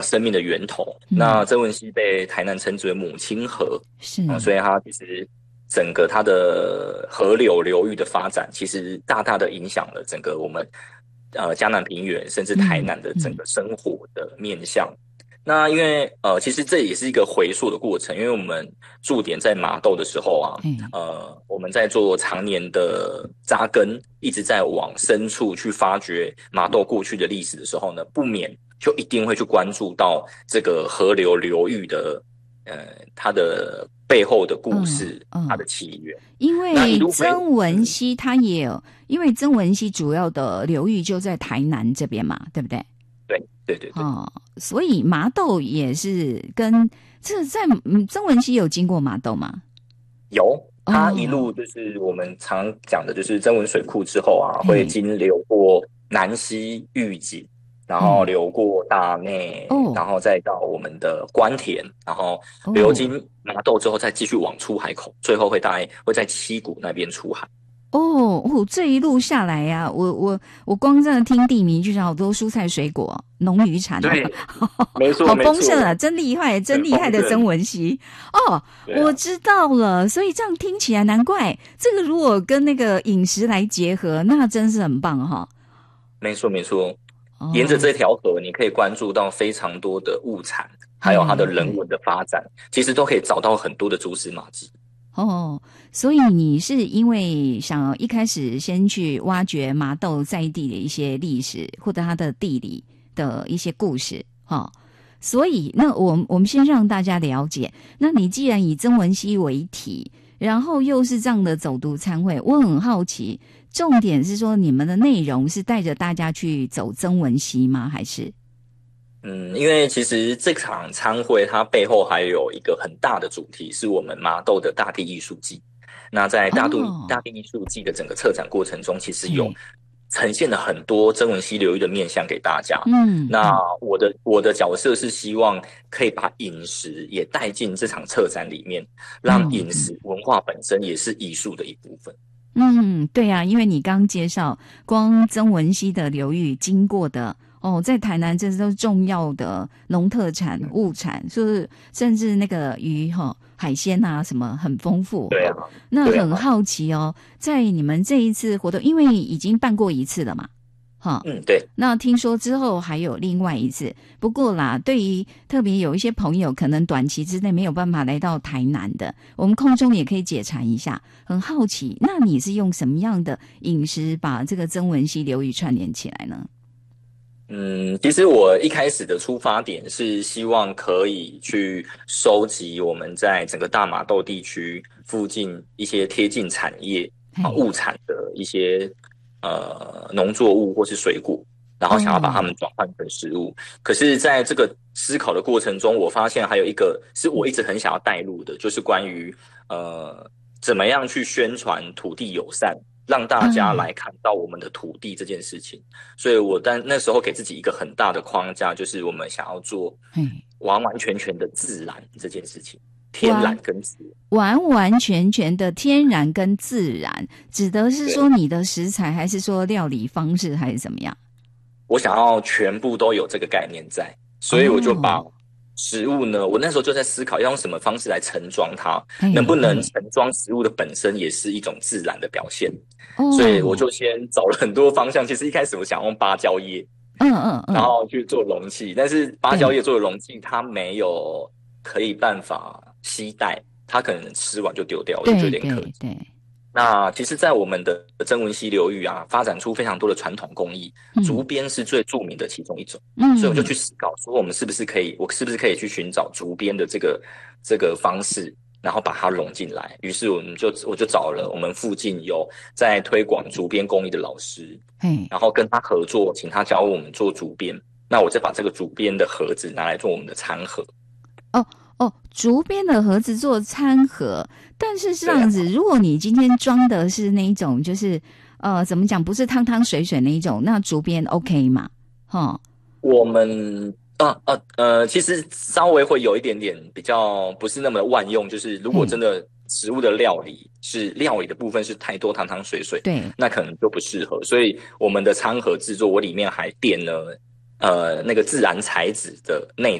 生命的源头。那曾文溪被台南称之为母亲河， 是， 所以它其实整个它的河流流域的发展，其实大大的影响了整个我们嘉南平原甚至台南的整个生活的面向。那因为其实这也是一个回溯的过程，因为我们驻点在麻豆的时候啊，我们在做常年的扎根，一直在往深处去发掘麻豆过去的历史的时候呢，不免就一定会去关注到这个河流流域的它的背后的故事，它的起源。 因为曾文溪它也有，因为曾文溪主要的流域就在台南这边嘛，对不对？ 对。 所以麻豆也是跟这在曾文溪有经过麻豆吗？ 有，它一路就是我们常讲的，就是曾文水库之后啊，会经流过南溪、玉井，然后流过大内，然后再到我们的关田，然后流经麻豆之后，再继续往出海口，最后会在七股那边出海。 这一路下来呀，我光这样听地名就想好多蔬菜水果、农渔产， 对，没错， 好丰盛啊，真厉害的曾文溪我知道了。所以这样听起来，难怪这个如果跟那个饮食来结合，那真是很棒哈。 没错，沿着这条河，你可以关注到非常多的物产，还有它的人文的发展，其实都可以找到很多的蛛丝马迹。 所以你是因为想一开始先去挖掘麻豆在地的一些历史，或者它的地理的一些故事，所以那我们先让大家了解，那你既然以曾文溪为题，然后又是这样的走读参会，我很好奇，重点是说你们的内容是带着大家去走曾文溪吗？还是？ 因为其实这场参会它背后还有一个很大的主题，是我们麻豆的大地艺术季。那在大地艺术季的整个策展过程中，其实有呈现了很多曾文溪流域的面向给大家。那我的角色是希望可以把饮食也带进这场策展里面，让饮食文化本身也是艺术的一部分。 对啊，因为你刚介绍光曾文溪的流域经过的在台南这都是重要的农特产物产，就是甚至那个鱼海鲜啊什么很丰富。 对啊， 那很好奇在你们这一次活动，因为已经办过一次了嘛， 对。 那听说之后还有另外一次，不过啦，对于特别有一些朋友可能短期之内没有办法来到台南的，我们空中也可以解馋一下。很好奇，那你是用什么样的饮食把这个曾文溪流域串联起来呢？ 其实我一开始的出发点是希望可以去收集我们在整个大麻豆地区附近一些贴近产业物产的一些农作物或是水果，然后想要把它们转换成食物。可是在这个思考的过程中，我发现还有一个是我一直很想要带入的，就是关于怎么样去宣传土地友善，让大家来看到我们的土地这件事情。所以我那时候给自己一个很大的框架，就是我们想要做完完全全的自然这件事情，天然跟自然。 完完全全的天然跟自然，指的是说你的食材，还是说料理方式，还是怎么样？ 我想要全部都有这个概念在，所以我就把食物呢，我那时候就在思考要用什么方式来盛装它，能不能盛装食物的本身也是一种自然的表现。所以我就先找了很多方向。其实一开始我想用芭蕉叶，然后去做容器，但是芭蕉叶做的容器它没有可以办法携带，它可能吃完就丢掉，我就觉得有点可惜。 对。 那其实在我们的曾文溪流域啊，发展出非常多的传统工艺，竹编是最著名的其中一种。所以我就去思考说，我是不是可以去寻找竹编的这个方式，然后把它融进来。于是我就找了我们附近有在推广竹编工艺的老师，然后跟他合作，请他教我们做竹编。那我再把这个竹编的盒子拿来做我们的餐盒。 竹编的盒子做餐盒，但是这样子，如果你今天装的是那一种，就是怎么讲，不是汤汤水水那一种，那竹编 OK 吗？ 我们其实稍微会有一点点比较不是那么万用，就是如果真的食物的料理的部分是太多汤汤水水， 对， 那可能就不适合。所以我们的餐盒制作，我里面还垫了那个自然材质的内